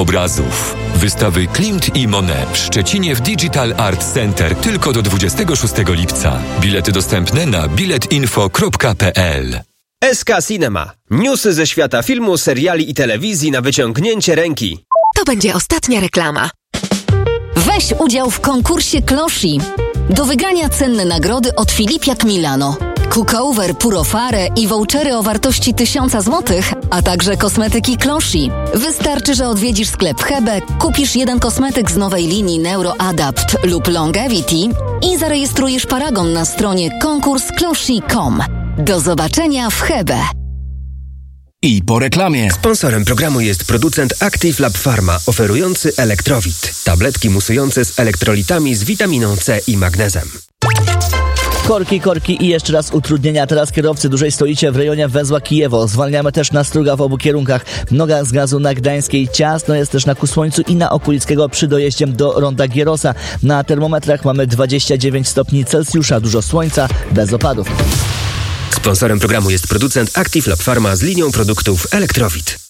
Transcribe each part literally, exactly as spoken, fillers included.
obrazów. Wystawy Klimt i Monet w Szczecinie w Digital Art Center tylko do dwudziestego szóstego lipca. Bilety dostępne na biletinfo kropka pe el. S K Cinema. Newsy ze świata filmu, seriali i telewizji na wyciągnięcie ręki. To będzie ostatnia reklama. Weź udział w konkursie Kloshi. Do wygrania cenne nagrody od Filipiak Milano. Cookover, Purofare i vouchery o wartości tysiąca złotych, a także kosmetyki Kloshi. Wystarczy, że odwiedzisz sklep Hebe, kupisz jeden kosmetyk z nowej linii NeuroAdapt lub Longevity i zarejestrujesz paragon na stronie konkurs kloshi kropka com. Do zobaczenia w Hebe. I po reklamie. Sponsorem programu jest producent Active Lab Pharma, oferujący Elektrowit. Tabletki musujące z elektrolitami z witaminą C i magnezem. Korki, korki i jeszcze raz utrudnienia. Teraz kierowcy dłużej stoicie w rejonie węzła Kijewo. Zwalniamy też na Struga w obu kierunkach. Noga z gazu na Gdańskiej. Ciasno jest też na Kusłońcu i na Okulickiego przy dojeździe do ronda Gierosa. Na termometrach mamy dwadzieścia dziewięć stopni Celsjusza. Dużo słońca, bez opadów. Sponsorem programu jest producent Active Lab Pharma z linią produktów Elektrowit.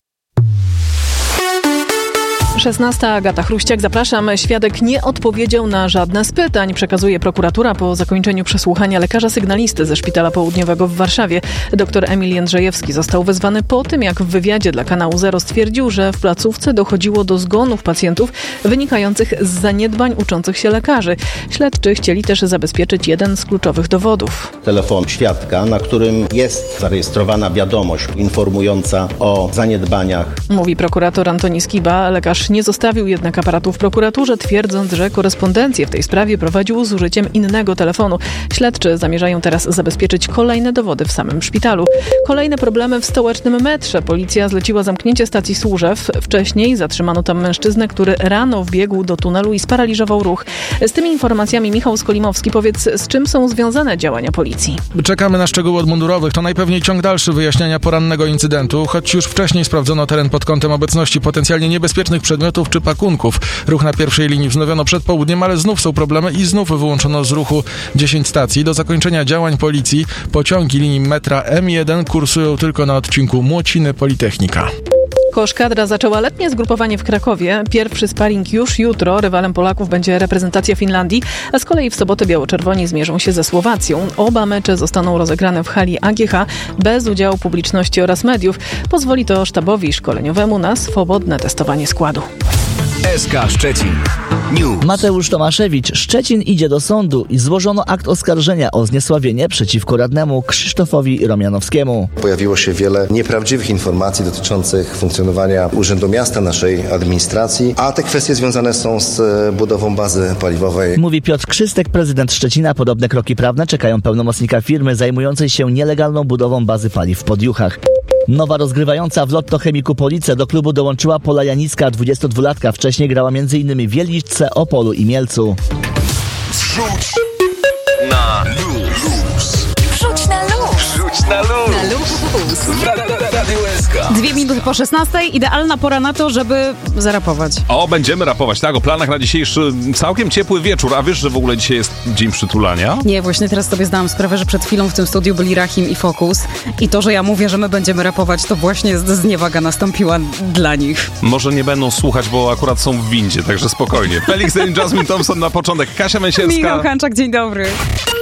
szesnasta. Agata Chruściak, zapraszam. Świadek nie odpowiedział na żadne z pytań. Przekazuje prokuratura po zakończeniu przesłuchania lekarza sygnalisty ze Szpitala Południowego w Warszawie. Doktor Emil Jędrzejewski został wezwany po tym, jak w wywiadzie dla kanału Zero stwierdził, że w placówce dochodziło do zgonów pacjentów wynikających z zaniedbań uczących się lekarzy. Śledczy chcieli też zabezpieczyć jeden z kluczowych dowodów. Telefon świadka, na którym jest zarejestrowana wiadomość informująca o zaniedbaniach. Mówi prokurator Antoni Skiba. Lekarz nie zostawił jednak aparatu w prokuraturze, twierdząc, że korespondencję w tej sprawie prowadził z użyciem innego telefonu. Śledczy zamierzają teraz zabezpieczyć kolejne dowody w samym szpitalu. Kolejne problemy w stołecznym metrze. Policja zleciła zamknięcie stacji Służew. Wcześniej zatrzymano tam mężczyznę, który rano wbiegł do tunelu i sparaliżował ruch. Z tymi informacjami Michał Skolimowski. Powiedz, z czym są związane działania policji? Czekamy na szczegóły od mundurowych. To najpewniej ciąg dalszy wyjaśniania porannego incydentu, choć już wcześniej sprawdzono teren pod kątem obecności potencjalnie niebezpiecznych przedmiotów czy pakunków. Ruch na pierwszej linii wznowiono przed południem, ale znów są problemy i znów wyłączono z ruchu dziesięć stacji. Do zakończenia działań policji pociągi linii metra M jeden kursują tylko na odcinku Młociny-Politechnika. Koszkadra zaczęła letnie zgrupowanie w Krakowie. Pierwszy sparring już jutro. Rywalem Polaków będzie reprezentacja Finlandii, a z kolei w sobotę biało-czerwoni zmierzą się ze Słowacją. Oba mecze zostaną rozegrane w hali A G H bez udziału publiczności oraz mediów. Pozwoli to sztabowi szkoleniowemu na swobodne testowanie składu. S K Szczecin News. Mateusz Tomaszewicz. Szczecin idzie do sądu i złożono akt oskarżenia o zniesławienie przeciwko radnemu Krzysztofowi Romianowskiemu. Pojawiło się wiele nieprawdziwych informacji dotyczących funkcjonowania Urzędu Miasta, naszej administracji, a te kwestie związane są z budową bazy paliwowej. Mówi Piotr Krzystek, prezydent Szczecina. Podobne kroki prawne czekają pełnomocnika firmy zajmującej się nielegalną budową bazy paliw w Podjuchach. Nowa rozgrywająca w Lotto Chemiku Police do klubu dołączyła Pola Janicka, dwudziestodwulatka. Wcześniej grała m.in. w Wieliczce, Opolu i Mielcu. Wrzuć na luz. Wrzuć na luz. Wrzuć na luz. Na luz. Radio S K. Dwie minuty po szesnastej. Idealna pora na to, żeby zarapować. O, będziemy rapować, tak, o planach na dzisiejszy całkiem ciepły wieczór. A wiesz, że w ogóle dzisiaj jest dzień przytulania? Nie, właśnie teraz sobie zdałam sprawę, że przed chwilą w tym studiu byli Rahim i Focus. I to, że ja mówię, że my będziemy rapować, to właśnie zniewaga nastąpiła dla nich. Może nie będą słuchać, bo akurat są w windzie, także spokojnie. Felix and Jasmine Thompson na początek. Kasia Męsierska. Michał Hanczak, dzień dobry.